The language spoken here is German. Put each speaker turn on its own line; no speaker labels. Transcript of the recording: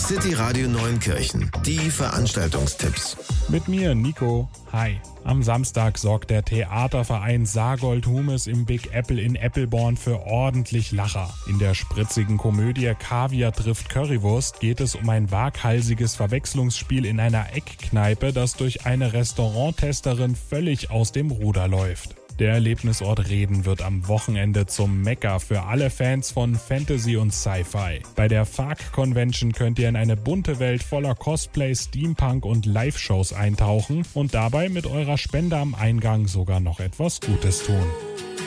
City Radio Neunkirchen. Die Veranstaltungstipps.
Mit mir, Nico. Hi. Am Samstag sorgt der Theaterverein Saargold Humes im Big Apple in Eppelborn für ordentlich Lacher. In der spritzigen Komödie Kaviar trifft Currywurst geht es um ein waghalsiges Verwechslungsspiel in einer Eckkneipe, das durch eine Restauranttesterin völlig aus dem Ruder läuft. Der Erlebnisort Reden wird am Wochenende zum Mekka für alle Fans von Fantasy und Sci-Fi. Bei der FARC Convention könnt ihr in eine bunte Welt voller Cosplay, Steampunk und Live-Shows eintauchen und dabei mit eurer Spende am Eingang sogar noch etwas Gutes tun.